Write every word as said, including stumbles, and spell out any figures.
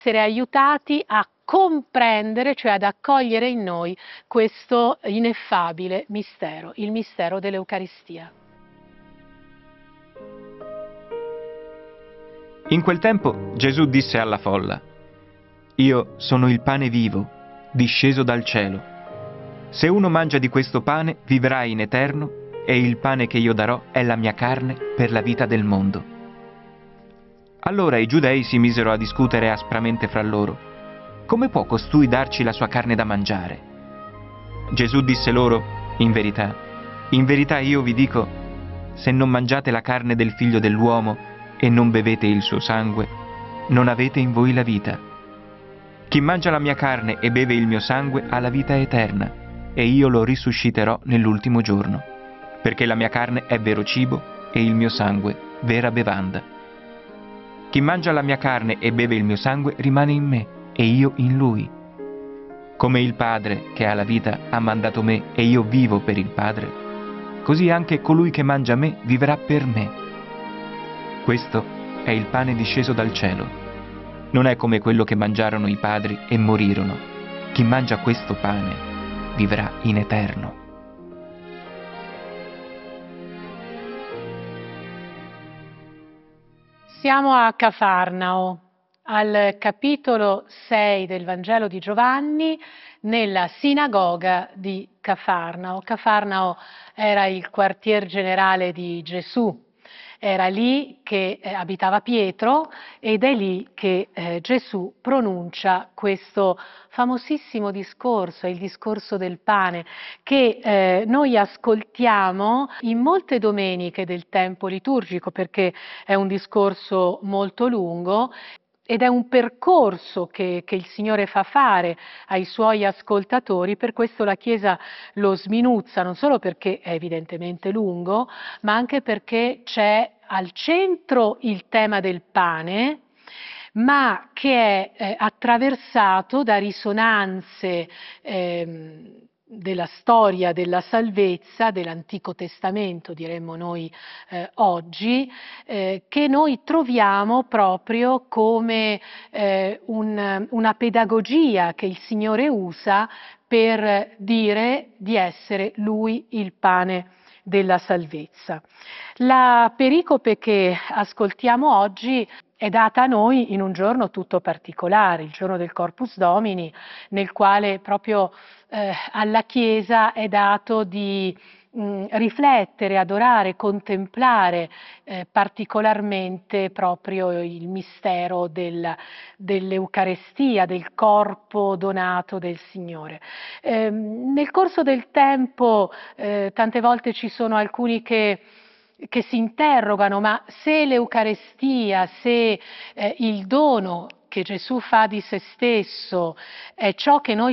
essere aiutati a comprendere, cioè ad accogliere in noi questo ineffabile mistero, il mistero dell'Eucaristia. In quel tempo Gesù disse alla folla: «Io sono il pane vivo, disceso dal cielo. Se uno mangia di questo pane vivrà in eterno, e il pane che io darò è la mia carne per la vita del mondo». Allora i giudei si misero a discutere aspramente fra loro: «Come può costui darci la sua carne da mangiare?» Gesù disse loro: «In verità, in verità io vi dico, se non mangiate la carne del Figlio dell'uomo e non bevete il suo sangue, non avete in voi la vita. Chi mangia la mia carne e beve il mio sangue ha la vita eterna, e io lo risusciterò nell'ultimo giorno, perché la mia carne è vero cibo e il mio sangue vera bevanda. Chi mangia la mia carne e beve il mio sangue rimane in me, e io in lui. Come il Padre, che ha la vita, ha mandato me e io vivo per il Padre, così anche colui che mangia me vivrà per me. Questo è il pane disceso dal cielo. Non è come quello che mangiarono i padri e morirono. Chi mangia questo pane vivrà in eterno». Siamo a Cafarnao, al capitolo sei del Vangelo di Giovanni, nella sinagoga di Cafarnao. Cafarnao era il quartier generale di Gesù, era lì che eh, abitava Pietro, ed è lì che eh, Gesù pronuncia questo famosissimo discorso, il discorso del pane, che eh, noi ascoltiamo in molte domeniche del tempo liturgico, perché è un discorso molto lungo ed è un percorso che, che il Signore fa fare ai Suoi ascoltatori. Per questo la Chiesa lo sminuzza, non solo perché è evidentemente lungo, ma anche perché c'è al centro il tema del pane, ma che è eh, attraversato da risonanze ehm, della storia della salvezza, dell'Antico Testamento, diremmo noi eh, oggi, eh, che noi troviamo proprio come eh, un, una pedagogia che il Signore usa per dire di essere Lui il pane della salvezza. La pericope che ascoltiamo oggi è data a noi in un giorno tutto particolare, il giorno del Corpus Domini, nel quale proprio eh, alla Chiesa è dato di mh, riflettere, adorare, contemplare eh, particolarmente proprio il mistero del, dell'Eucarestia, del corpo donato del Signore. Eh, nel corso del tempo eh, tante volte ci sono alcuni che che si interrogano: ma se l'Eucarestia, se eh, il dono che Gesù fa di se stesso è ciò che noi